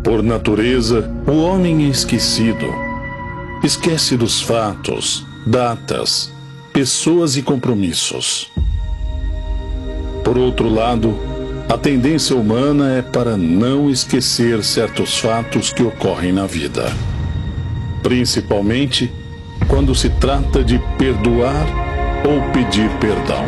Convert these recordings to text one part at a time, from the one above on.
Por natureza, o homem é esquecido. Esquece dos fatos, datas, pessoas e compromissos. Por outro lado, a tendência humana é para não esquecer certos fatos que ocorrem na vida. Principalmente quando se trata de perdoar ou pedir perdão.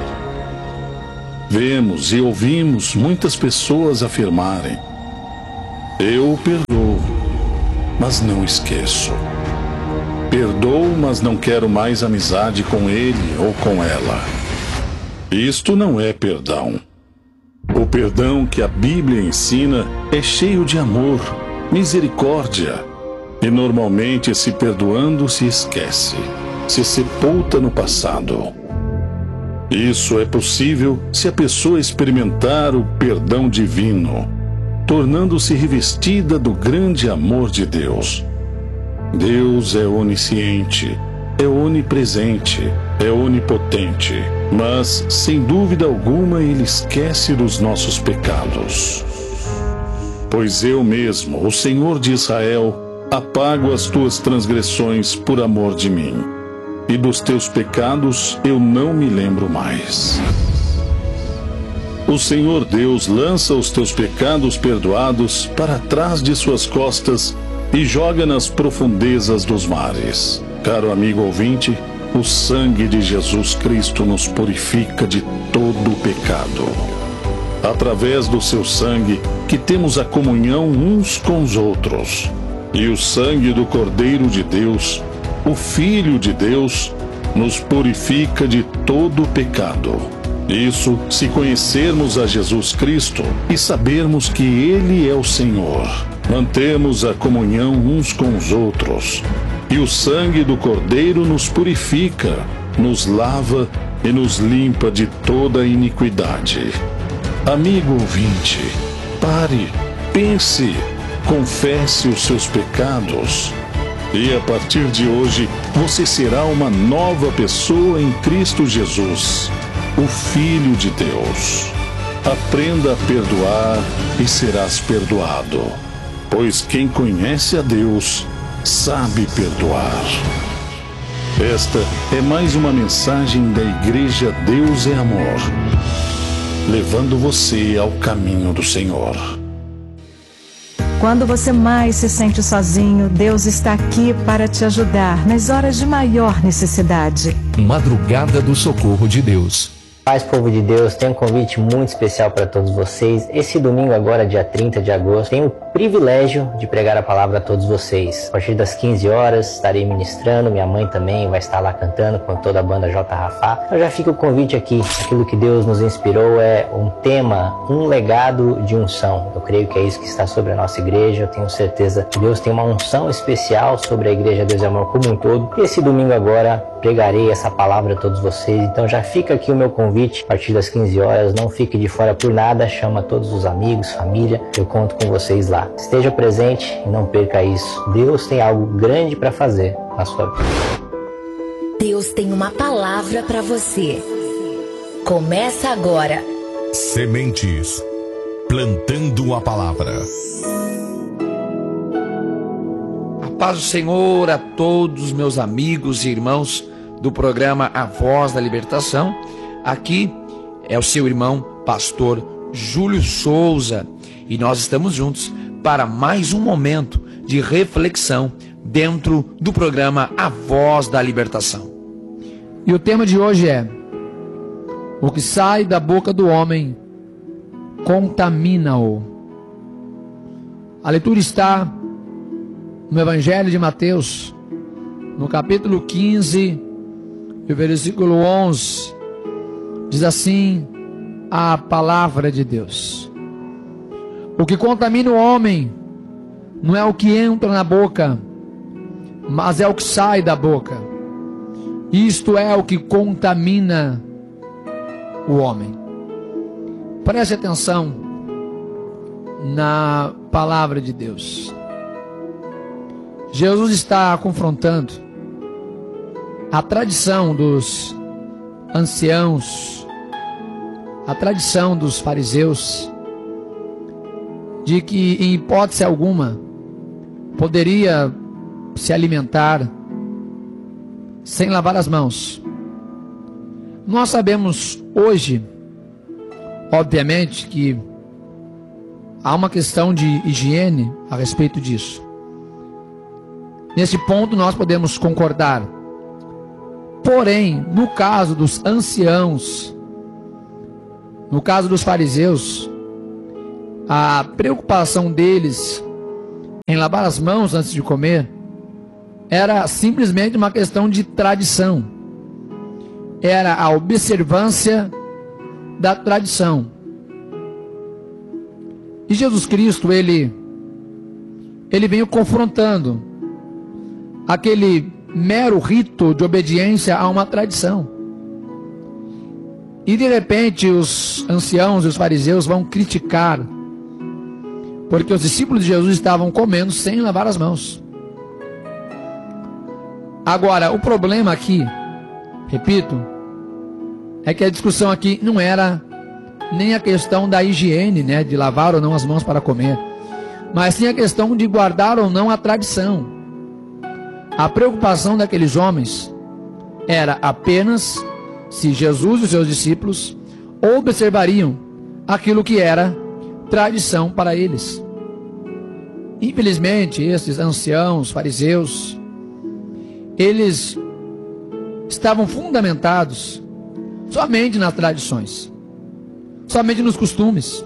Vemos e ouvimos muitas pessoas afirmarem: eu perdoo, mas não esqueço. Perdoo, mas não quero mais amizade com ele ou com ela. Isto não é perdão. O perdão que a Bíblia ensina é cheio de amor, misericórdia, e normalmente, se perdoando, se esquece, se sepulta no passado. Isso é possível se a pessoa experimentar o perdão divino, tornando-se revestida do grande amor de Deus. Deus é onisciente, é onipresente, é onipotente, mas, sem dúvida alguma, Ele esquece dos nossos pecados. Pois eu mesmo, o Senhor de Israel, apago as tuas transgressões por amor de mim, e dos teus pecados eu não me lembro mais. O Senhor Deus lança os teus pecados perdoados para trás de suas costas e joga nas profundezas dos mares. Caro amigo ouvinte, o sangue de Jesus Cristo nos purifica de todo o pecado. Através do seu sangue que temos a comunhão uns com os outros. E o sangue do Cordeiro de Deus, o Filho de Deus, nos purifica de todo o pecado. Isso se conhecermos a Jesus Cristo e sabermos que Ele é o Senhor. Mantemos a comunhão uns com os outros. E o sangue do Cordeiro nos purifica, nos lava e nos limpa de toda iniquidade. Amigo ouvinte, pare, pense, confesse os seus pecados. E a partir de hoje, você será uma nova pessoa em Cristo Jesus, o Filho de Deus. Aprenda a perdoar e serás perdoado, pois quem conhece a Deus sabe perdoar. Esta é mais uma mensagem da Igreja Deus é Amor, levando você ao caminho do Senhor. Quando você mais se sente sozinho, Deus está aqui para te ajudar nas horas de maior necessidade. Madrugada do Socorro de Deus. Paz, povo de Deus, tem um convite muito especial para todos vocês. Esse domingo agora, dia 30 de agosto, tenho o privilégio de pregar a palavra a todos vocês. A partir das 15 horas estarei ministrando, minha mãe também vai estar lá cantando com toda a banda J. Rafá. Então já fica o convite aqui, aquilo que Deus nos inspirou é um tema, um legado de unção. Eu creio que é isso que está sobre a nossa igreja, eu tenho certeza que Deus tem uma unção especial sobre a Igreja Deus é Amor como um todo. E esse domingo agora pregarei essa palavra a todos vocês, então já fica aqui o meu convite a partir das 15 horas, não fique de fora por nada, chama todos os amigos, família, eu conto com vocês lá. Esteja presente e não perca isso. Deus tem algo grande para fazer na sua vida. Deus tem uma palavra para você. Começa agora. Sementes, plantando a palavra. A paz do Senhor a todos meus amigos e irmãos do programa A Voz da Libertação. Aqui é o seu irmão, pastor Júlio Souza, e nós estamos juntos para mais um momento de reflexão dentro do programa A Voz da Libertação. E o tema de hoje é: o que sai da boca do homem contamina-o. A leitura está no Evangelho de Mateus, no capítulo 15, e o versículo 11, diz assim a palavra de Deus: o que contamina o homem não é o que entra na boca, mas é o que sai da boca. Isto é o que contamina o homem. Preste atenção na palavra de Deus. Jesus está confrontando a tradição dos anciãos, a tradição dos fariseus, de que, em hipótese alguma, poderia se alimentar sem lavar as mãos. Nós sabemos hoje, obviamente, que há uma questão de higiene a respeito disso. Nesse ponto nós podemos concordar. Porém, no caso dos anciãos, no caso dos fariseus, a preocupação deles em lavar as mãos antes de comer era simplesmente uma questão de tradição. Era a observância da tradição. E Jesus Cristo, ele veio confrontando aquele mero rito de obediência a uma tradição. E de repente os anciãos e os fariseus vão criticar, porque os discípulos de Jesus estavam comendo sem lavar as mãos. Agora, o problema aqui, repito, é que a discussão aqui não era nem a questão da higiene, né, de lavar ou não as mãos para comer, mas sim a questão de guardar ou não a tradição. A preocupação daqueles homens era apenas se Jesus e os seus discípulos observariam aquilo que era tradição para eles. Infelizmente, esses anciãos, fariseus, eles estavam fundamentados somente nas tradições, somente nos costumes.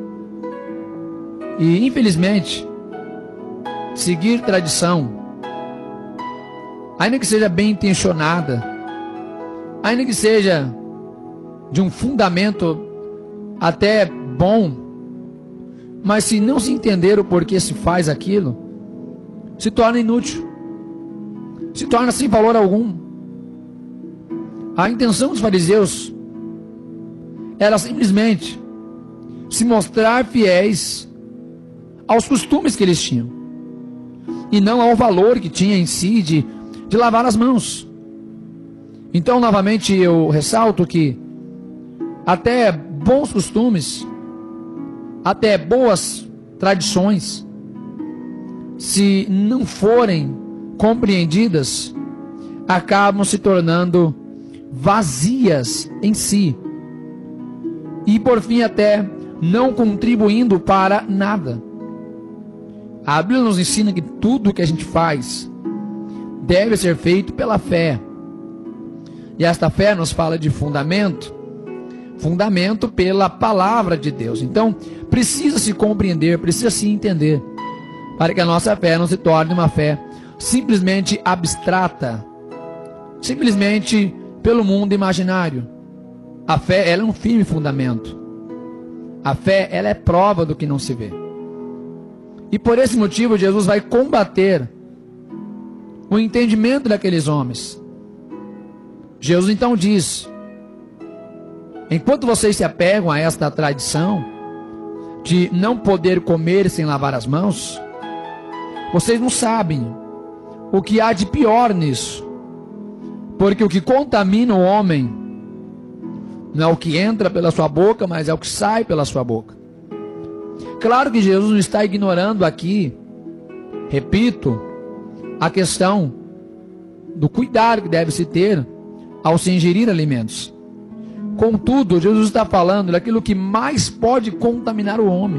E, infelizmente, seguir tradição, ainda que seja bem intencionada, ainda que seja de um fundamento até bom, mas se não se entender o porquê se faz aquilo, se torna inútil, se torna sem valor algum. A intenção dos fariseus era simplesmente se mostrar fiéis aos costumes que eles tinham, e não ao valor que tinha em si de lavar as mãos. Então, novamente, eu ressalto que até bons costumes, até boas tradições, se não forem compreendidas, acabam se tornando vazias em si, e por fim até não contribuindo para nada. A Bíblia nos ensina que tudo que a gente faz deve ser feito pela fé. E esta fé nos fala de fundamento pela palavra de Deus. Então, precisa se compreender, precisa se entender, para que a nossa fé não se torne uma fé simplesmente abstrata, simplesmente pelo mundo imaginário. A fé, ela é um firme fundamento. A fé, ela é prova do que não se vê. E por esse motivo, Jesus vai combater o entendimento daqueles homens. Jesus então diz: enquanto vocês se apegam a esta tradição de não poder comer sem lavar as mãos, vocês não sabem o que há de pior nisso. Porque o que contamina o homem não é o que entra pela sua boca, mas é o que sai pela sua boca. Claro que Jesus não está ignorando aqui, repito, a questão do cuidado que deve se ter ao se ingerir alimentos. Contudo, Jesus está falando daquilo que mais pode contaminar o homem.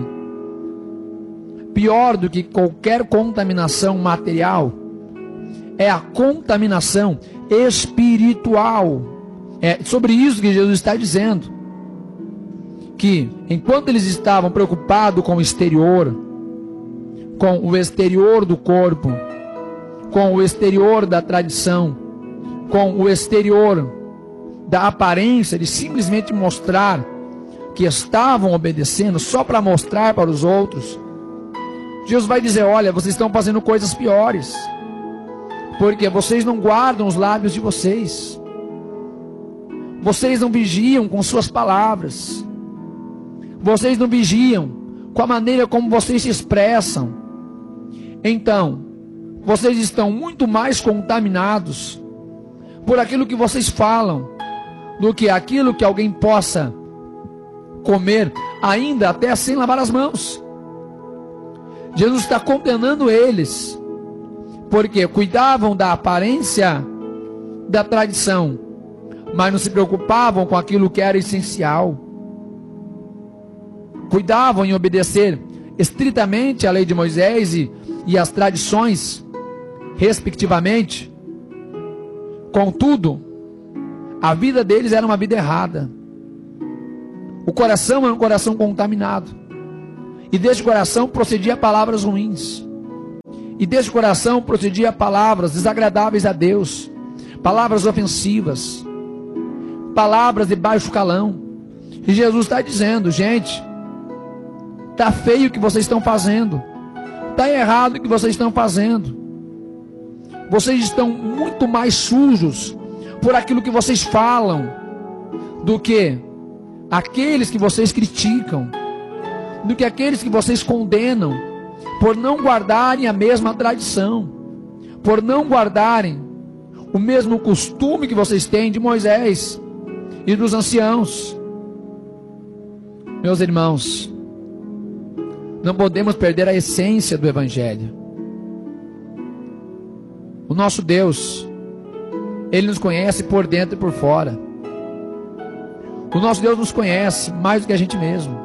Pior do que qualquer contaminação material é a contaminação espiritual. É sobre isso que Jesus está dizendo. Que enquanto eles estavam preocupados com o exterior do corpo, com o exterior da tradição, com o exterior da aparência, de simplesmente mostrar que estavam obedecendo só para mostrar para os outros, Jesus vai dizer: olha, vocês estão fazendo coisas piores, porque vocês não guardam os lábios de vocês, vocês não vigiam com suas palavras, vocês não vigiam com a maneira como vocês se expressam. Então, vocês estão muito mais contaminados por aquilo que vocês falam do que aquilo que alguém possa comer, ainda até sem lavar as mãos. Jesus está condenando eles, porque cuidavam da aparência da tradição, mas não se preocupavam com aquilo que era essencial. Cuidavam em obedecer estritamente a lei de Moisés e as tradições, respectivamente. Contudo, a vida deles era uma vida errada. O coração era um coração contaminado. E deste coração procedia palavras ruins. E deste coração procedia palavras desagradáveis a Deus. Palavras ofensivas. Palavras de baixo calão. E Jesus está dizendo, gente, está feio o que vocês estão fazendo. Está errado o que vocês estão fazendo. Vocês estão muito mais sujos por aquilo que vocês falam do que aqueles que vocês criticam, do que aqueles que vocês condenam, por não guardarem a mesma tradição, por não guardarem o mesmo costume que vocês têm de Moisés e dos anciãos. Meus irmãos, não podemos perder a essência do Evangelho. O nosso Deus, Ele nos conhece por dentro e por fora. O nosso Deus nos conhece mais do que a gente mesmo.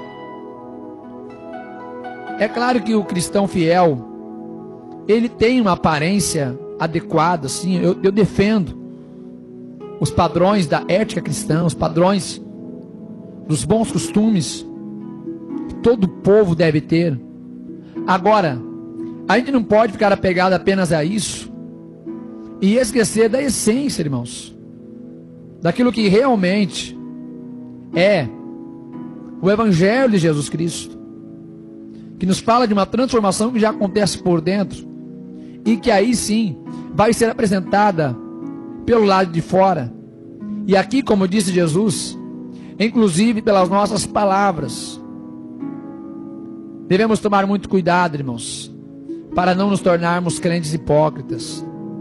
É claro que o cristão fiel, ele tem uma aparência adequada, sim. Eu defendo os padrões da ética cristã, os padrões dos bons costumes que todo povo deve ter. Agora, a gente não pode ficar apegado apenas a isso e esquecer da essência, irmãos, daquilo que realmente é o Evangelho de Jesus Cristo, que nos fala de uma transformação que já acontece por dentro e que aí sim vai ser apresentada pelo lado de fora. E aqui, como disse Jesus, inclusive pelas nossas palavras. Devemos tomar muito cuidado, irmãos, para não nos tornarmos crentes hipócritas,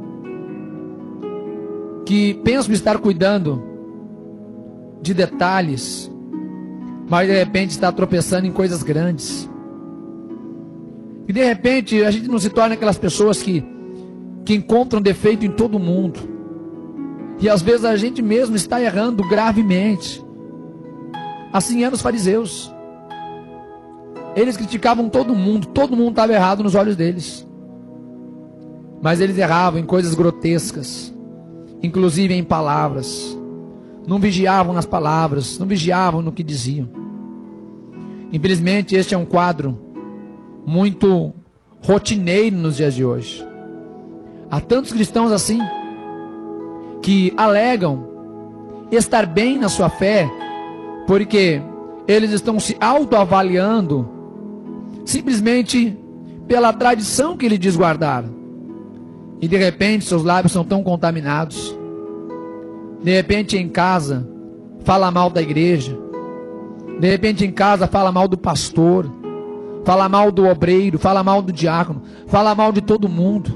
que pensam estar cuidando de detalhes, mas de repente está tropeçando em coisas grandes. E de repente a gente não se torna aquelas pessoas que encontram defeito em todo mundo. E às vezes a gente mesmo está errando gravemente. Assim eram os fariseus. Eles criticavam todo mundo estava errado nos olhos deles. Mas eles erravam em coisas grotescas, inclusive em palavras. Não vigiavam nas palavras, não vigiavam no que diziam. Infelizmente, este é um quadro muito rotineiro nos dias de hoje. Há tantos cristãos assim, que alegam estar bem na sua fé, porque eles estão se autoavaliando simplesmente pela tradição que eles diz guardar. E de repente seus lábios são tão contaminados. De repente em casa fala mal da igreja. De repente em casa fala mal do pastor, fala mal do obreiro, fala mal do diácono, fala mal de todo mundo.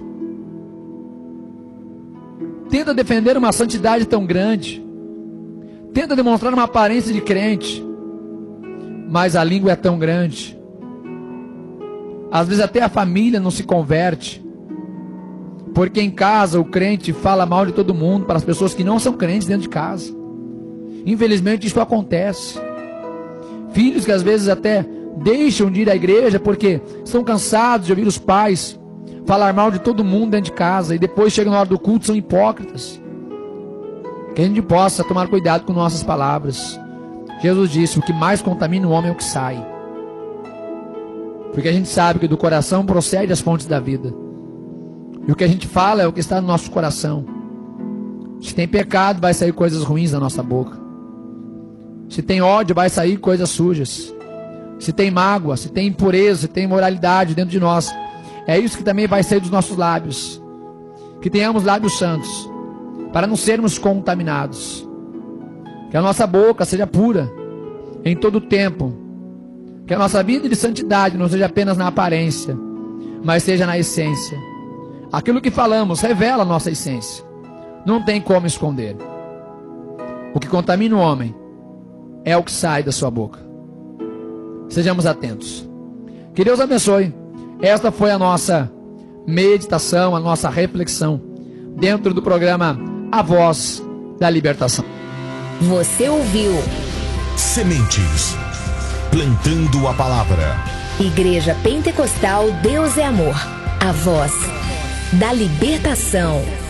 Tenta defender uma santidade tão grande, tenta demonstrar uma aparência de crente, mas a língua é tão grande. Às vezes até a família não se converte, porque em casa o crente fala mal de todo mundo para as pessoas que não são crentes dentro de casa. Infelizmente isso acontece. Filhos que às vezes até deixam de ir à igreja porque estão cansados de ouvir os pais falar mal de todo mundo dentro de casa, e depois chegam na hora do culto, são hipócritas. Que a gente possa tomar cuidado com nossas palavras. Jesus disse: o que mais contamina o homem é o que sai. Porque a gente sabe que do coração procede as fontes da vida. E o que a gente fala é o que está no nosso coração. Se tem pecado, vai sair coisas ruins da nossa boca. Se tem ódio, vai sair coisas sujas. Se tem mágoa, se tem impureza, se tem imoralidade dentro de nós, é isso que também vai sair dos nossos lábios. Que tenhamos lábios santos, para não sermos contaminados. Que a nossa boca seja pura em todo o tempo. Que a nossa vida de santidade não seja apenas na aparência, mas seja na essência. Aquilo que falamos revela a nossa essência. Não tem como esconder. O que contamina o homem é o que sai da sua boca. Sejamos atentos. Que Deus abençoe Esta foi a nossa meditação, a nossa reflexão dentro do programa A Voz da Libertação. Você ouviu Sementes, plantando a palavra. Igreja Pentecostal Deus é Amor, a voz da libertação.